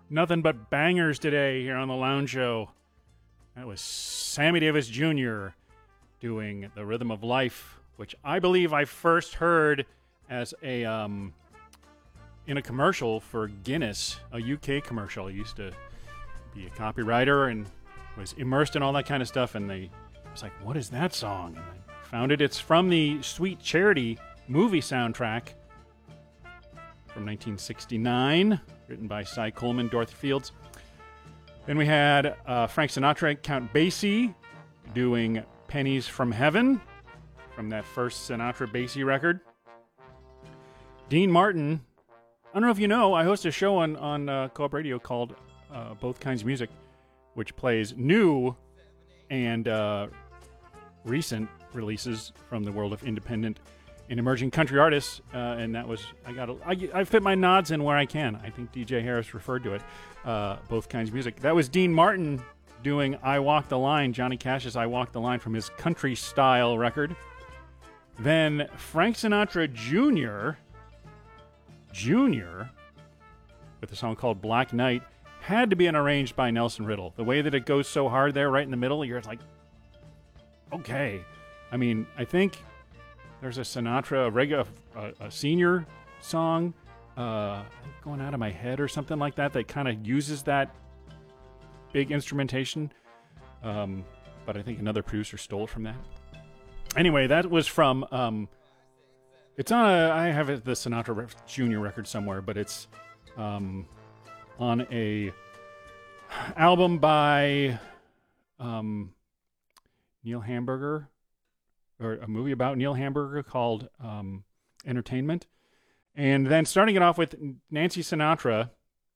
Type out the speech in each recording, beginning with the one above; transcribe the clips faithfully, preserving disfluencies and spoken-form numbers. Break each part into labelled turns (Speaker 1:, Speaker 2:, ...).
Speaker 1: Nothing but bangers today here on the Lounge Show. That was Sammy Davis Junior doing The Rhythm of Life, which I believe I first heard as a um, in a commercial for Guinness, a U K commercial. I used to be a copywriter and was immersed in all that kind of stuff, and they I was like, what is that song? And I found it. It's from the Sweet Charity movie soundtrack from nineteen sixty-nine, written by Cy Coleman, Dorothy Fields. Then we had uh, Frank Sinatra, Count Basie, doing Pennies from Heaven from that first Sinatra Basie record. Dean Martin, I don't know if you know, I host a show on, on uh, Co-op Radio called uh, Both Kinds of Music, which plays new and uh, recent releases from the world of independent and emerging country artists, uh, and that was, I got, I, I fit my nods in where I can. I think D J Harris referred to it, uh, Both Kinds of Music. That was Dean Martin doing I Walk the Line, Johnny Cash's I Walk the Line from his country style record. Then Frank Sinatra Junior, Junior, with a song called Black Night, had to be an arranged by Nelson Riddle. The way that it goes so hard there, right in the middle, you're like, okay. I mean, I think there's a Sinatra, a, regu- a, a senior song, uh, going out of my head or something like that, that kind of uses that big instrumentation. Um, but I think another producer stole from that. Anyway, that was from, um, it's on a, I have it, the Sinatra Junior record somewhere, but it's um, on a album by um, Neil Hamburger, or a movie about Neil Hamburger called um, Entertainment. And then starting it off with Nancy Sinatra,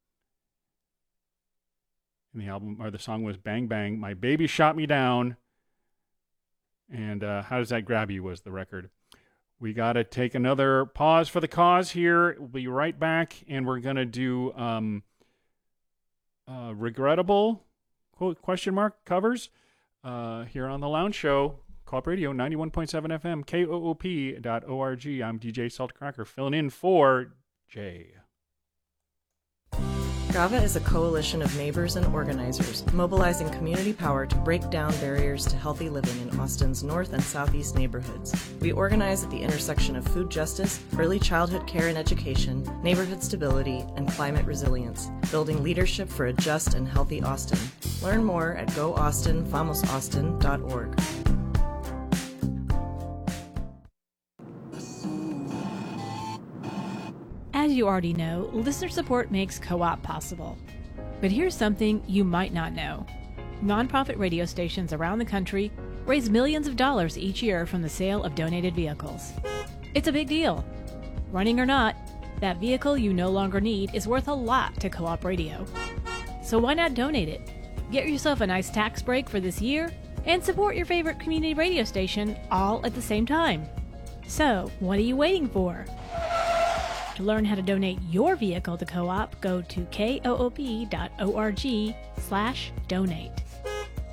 Speaker 1: and the album, or the song was Bang Bang, My Baby Shot Me Down, and uh, How Does That Grab You was the record. We got to take another pause for the cause here. We'll be right back, and we're going to do um, uh, regrettable, quote, question mark, covers uh, here on the Lounge Show. Co-op Radio, ninety-one point seven F M, K O O P dot org. I'm D J Saltcracker, filling in for Jay.
Speaker 2: GAVA is a coalition of neighbors and organizers mobilizing community power to break down barriers to healthy living in Austin's north and southeast neighborhoods. We organize at the intersection of food justice, early childhood care and education, neighborhood stability, and climate resilience, building leadership for a just and healthy Austin. Learn more at go austin vamos austin dot org.
Speaker 3: As you already know, listener support makes Co-op possible. But here's something you might not know. Nonprofit radio stations around the country raise millions of dollars each year from the sale of donated vehicles. It's a big deal. Running or not, that vehicle you no longer need is worth a lot to Co-op Radio. So why not donate it? Get yourself a nice tax break for this year and support your favorite community radio station all at the same time. So, what are you waiting for? To learn how to donate your vehicle to Co-op, go to K O O P dot org slash donate.